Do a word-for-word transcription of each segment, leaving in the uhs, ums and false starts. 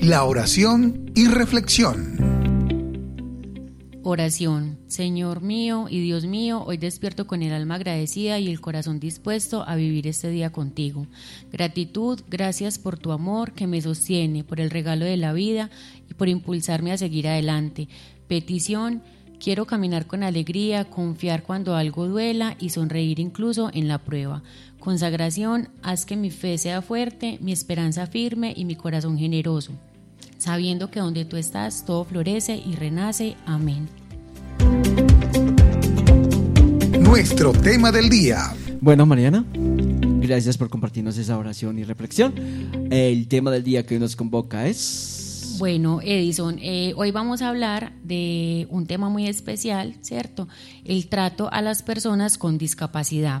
la oración y reflexión. Oración. Señor mío y Dios mío, hoy despierto con el alma agradecida y el corazón dispuesto a vivir este día contigo. Gratitud, gracias por tu amor que me sostiene, por el regalo de la vida y por impulsarme a seguir adelante. Petición, quiero caminar con alegría, confiar cuando algo duela y sonreír incluso en la prueba. Consagración, haz que mi fe sea fuerte, mi esperanza firme y mi corazón generoso, sabiendo que donde tú estás todo florece y renace. Amén. Nuestro tema del día. Bueno, Mariana, gracias por compartirnos esa oración y reflexión. El tema del día que hoy nos convoca es... Bueno, Edison, eh, hoy vamos a hablar de un tema muy especial, ¿cierto? El trato a las personas con discapacidad.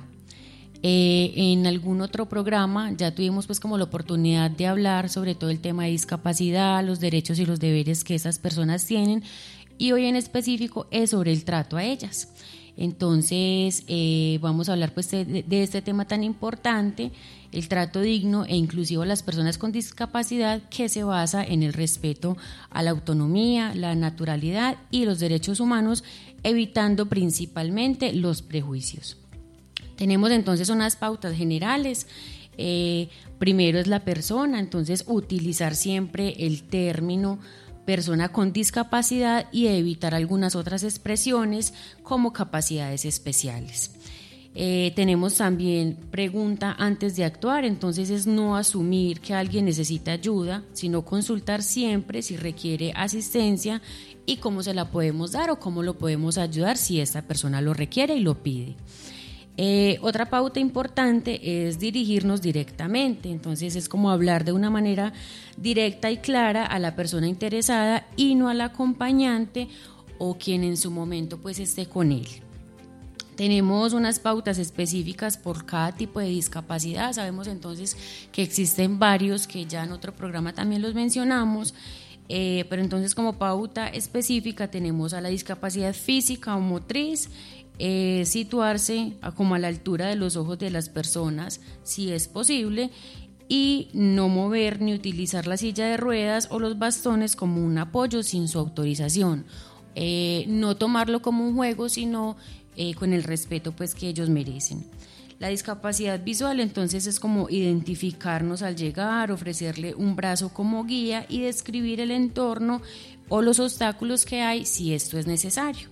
Eh, en algún otro programa ya tuvimos pues como la oportunidad de hablar sobre todo el tema de discapacidad, los derechos y los deberes que esas personas tienen, y hoy en específico es sobre el trato a ellas. Entonces eh, vamos a hablar pues de, de este tema tan importante, el trato digno e inclusivo a las personas con discapacidad, que se basa en el respeto a la autonomía, la naturalidad y los derechos humanos, evitando principalmente los prejuicios. Tenemos entonces unas pautas generales. Eh, primero es la persona, entonces utilizar siempre el término persona con discapacidad y evitar algunas otras expresiones como capacidades especiales. Eh, tenemos también pregunta antes de actuar, entonces es no asumir que alguien necesita ayuda, sino consultar siempre si requiere asistencia y cómo se la podemos dar o cómo lo podemos ayudar si esta persona lo requiere y lo pide. Eh, otra pauta importante es dirigirnos directamente, entonces es como hablar de una manera directa y clara a la persona interesada y no al acompañante o quien en su momento pues esté con él. Tenemos unas pautas específicas por cada tipo de discapacidad, sabemos entonces que existen varios que ya en otro programa también los mencionamos. Eh, pero entonces como pauta específica tenemos a la discapacidad física o motriz, eh, situarse a, como a la altura de los ojos de las personas si es posible, y no mover ni utilizar la silla de ruedas o los bastones como un apoyo sin su autorización, eh, no tomarlo como un juego sino eh, con el respeto pues que ellos merecen. La discapacidad visual entonces es como identificarnos al llegar, ofrecerle un brazo como guía y describir el entorno o los obstáculos que hay si esto es necesario.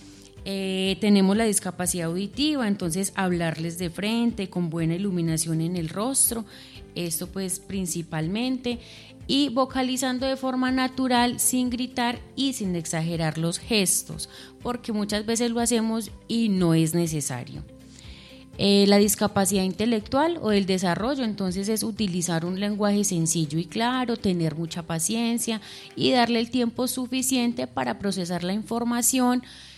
Eh, tenemos la discapacidad auditiva, entonces hablarles de frente con buena iluminación en el rostro, esto pues principalmente, y vocalizando de forma natural sin gritar y sin exagerar los gestos, porque muchas veces lo hacemos y no es necesario. Eh, la discapacidad intelectual o el desarrollo entonces es utilizar un lenguaje sencillo y claro, tener mucha paciencia y darle el tiempo suficiente para procesar la información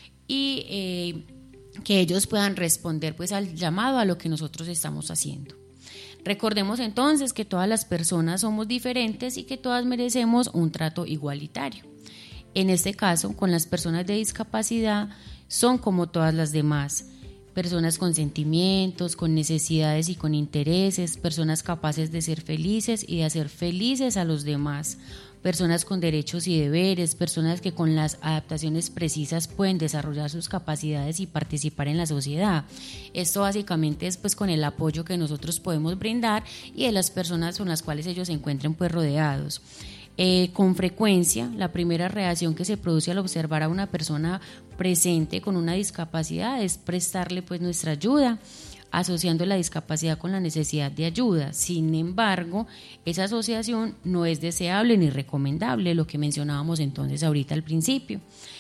y eh, que ellos puedan responder pues al llamado, a lo que nosotros estamos haciendo. Recordemos entonces que todas las personas somos diferentes y que todas merecemos un trato igualitario. En este caso, con las personas de discapacidad son como todas las demás, personas con sentimientos, con necesidades y con intereses, personas capaces de ser felices y de hacer felices a los demás, personas con derechos y deberes, personas que con las adaptaciones precisas pueden desarrollar sus capacidades y participar en la sociedad. Esto básicamente es pues con el apoyo que nosotros podemos brindar y de las personas con las cuales ellos se encuentren pues rodeados. Eh, con frecuencia, la primera reacción que se produce al observar a una persona presente con una discapacidad es prestarle pues nuestra ayuda, asociando la discapacidad con la necesidad de ayuda. Sin embargo, esa asociación no es deseable ni recomendable, lo que mencionábamos entonces ahorita al principio.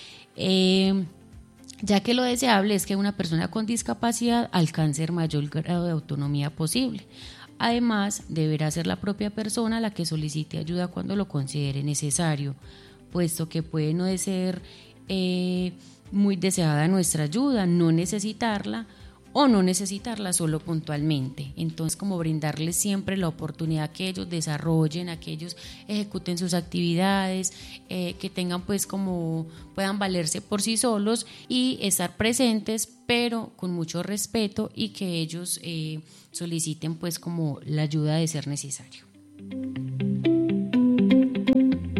Eh, ya que lo deseable es que una persona con discapacidad alcance el mayor grado de autonomía posible. Además, deberá ser la propia persona la que solicite ayuda cuando lo considere necesario, puesto que puede no ser eh, muy deseada nuestra ayuda, no necesitarla o no necesitarla solo puntualmente. Entonces, como brindarles siempre la oportunidad que ellos desarrollen, a que ellos ejecuten sus actividades, eh, que tengan pues como puedan valerse por sí solos y estar presentes, pero con mucho respeto, y que ellos eh, soliciten pues como la ayuda de ser necesario.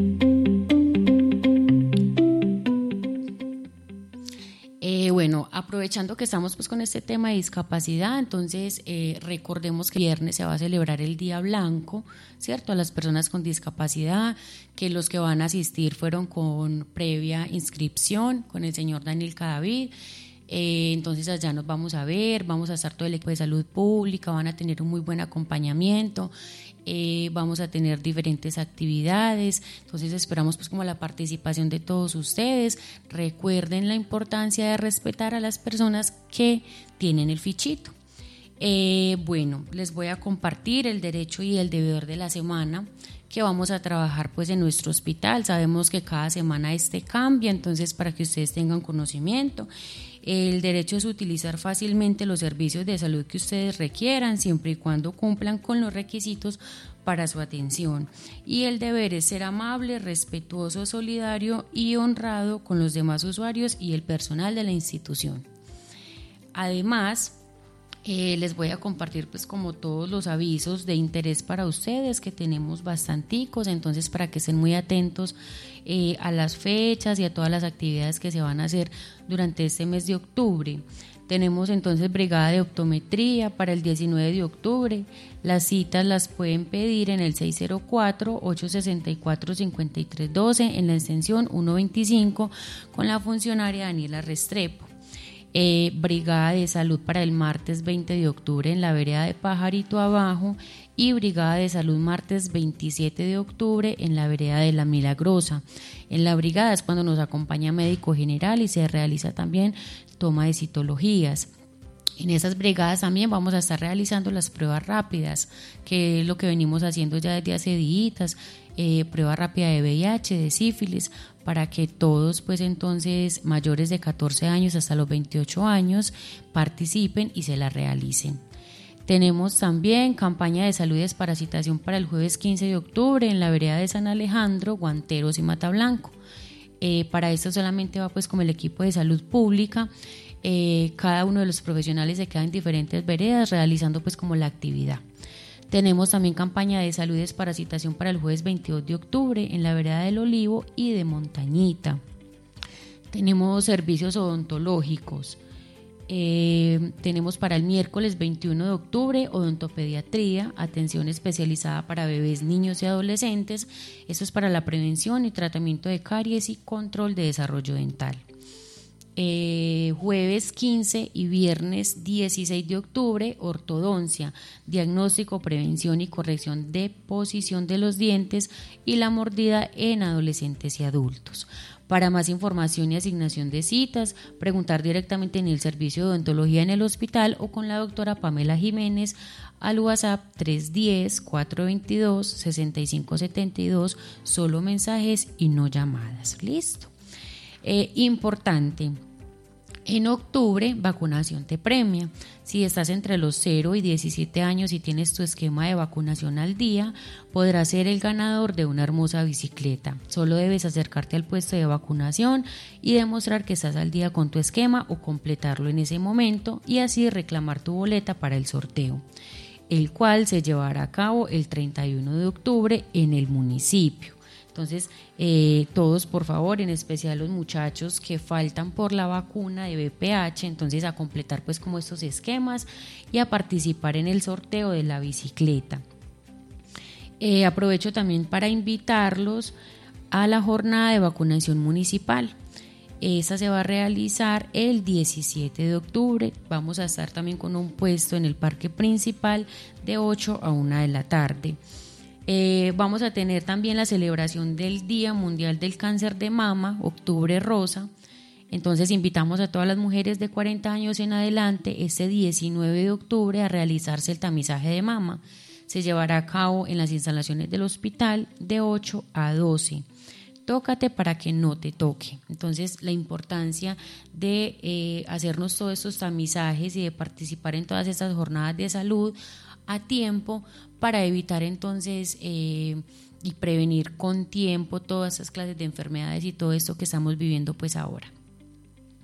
aprovechando que estamos pues con este tema de discapacidad, entonces eh, recordemos que el viernes se va a celebrar el Día Blanco, ¿cierto? A las personas con discapacidad, que los que van a asistir fueron con previa inscripción con el señor Daniel Cadavid. Eh, entonces allá nos vamos a ver, vamos a estar todo el equipo de salud pública, van a tener un muy buen acompañamiento, eh, vamos a tener diferentes actividades, entonces esperamos pues como la participación de todos ustedes. Recuerden la importancia de respetar a las personas que tienen el fichito. Eh, bueno, les voy a compartir el derecho y el deber de la semana que vamos a trabajar pues en nuestro hospital. Sabemos que cada semana este cambia, entonces para que ustedes tengan conocimiento. El derecho es utilizar fácilmente los servicios de salud que ustedes requieran, siempre y cuando cumplan con los requisitos para su atención. Y el deber es ser amable, respetuoso, solidario y honrado con los demás usuarios y el personal de la institución. Además, Eh, les voy a compartir pues como todos los avisos de interés para ustedes, que tenemos bastanticos, entonces para que estén muy atentos eh, a las fechas y a todas las actividades que se van a hacer durante este mes de octubre. Tenemos entonces brigada de optometría para el diecinueve de octubre. Las citas las pueden pedir en el seis cero cuatro, ocho seis cuatro, cinco tres uno dos en la extensión ciento veinticinco con la funcionaria Daniela Restrepo. Eh, brigada de salud para el martes veinte de octubre en la vereda de Pajarito Abajo y brigada de salud martes veintisiete de octubre en la vereda de La Milagrosa. En la brigada es cuando nos acompaña médico general y se realiza también toma de citologías. En esas brigadas también vamos a estar realizando las pruebas rápidas, que es lo que venimos haciendo ya desde hace días, eh, prueba rápida de V I H, de sífilis, para que todos pues entonces mayores de catorce años hasta los veintiocho años participen y se la realicen. Tenemos también campaña de salud y desparasitación para el jueves quince de octubre en la vereda de San Alejandro, Guanteros y Mata Blanco. Eh, para esto solamente va pues como el equipo de salud pública. Eh, cada uno de los profesionales se queda en diferentes veredas realizando pues como la actividad. Tenemos también campaña de salud y desparasitación para el jueves veintidós de octubre en la vereda del Olivo y de Montañita. Tenemos servicios odontológicos. Eh, tenemos para el miércoles veintiuno de octubre odontopediatría, atención especializada para bebés, niños y adolescentes. Esto es para la prevención y tratamiento de caries y control de desarrollo dental. Eh, jueves quince y viernes dieciséis de octubre, ortodoncia, diagnóstico, prevención y corrección de posición de los dientes y la mordida en adolescentes y adultos. Para más información y asignación de citas, preguntar directamente en el servicio de odontología en el hospital o con la doctora Pamela Jiménez al WhatsApp tres uno cero, cuatro dos dos, seis cinco siete dos, solo mensajes y no llamadas. Listo. Eh, importante, en octubre vacunación te premia. Si estás entre los cero y diecisiete años y tienes tu esquema de vacunación al día, podrás ser el ganador de una hermosa bicicleta. Solo debes acercarte al puesto de vacunación y demostrar que estás al día con tu esquema o completarlo en ese momento y así reclamar tu boleta para el sorteo, el cual se llevará a cabo el treinta y uno de octubre en el municipio. Entonces, eh, todos por favor, en especial los muchachos que faltan por la vacuna de V P H, entonces a completar pues como estos esquemas y a participar en el sorteo de la bicicleta. Eh, aprovecho también para invitarlos a la jornada de vacunación municipal. Esta se va a realizar el diecisiete de octubre. Vamos a estar también con un puesto en el parque principal de ocho a una de la tarde. Eh, vamos a tener también la celebración del Día Mundial del Cáncer de Mama, Octubre Rosa. Entonces invitamos a todas las mujeres de cuarenta años en adelante este diecinueve de octubre a realizarse el tamizaje de mama. Se llevará a cabo en las instalaciones del hospital de ocho a doce. Tócate para que no te toque. Entonces la importancia de eh, hacernos todos estos tamizajes y de participar en todas estas jornadas de salud a tiempo para evitar entonces eh, y prevenir con tiempo todas estas clases de enfermedades y todo esto que estamos viviendo pues ahora.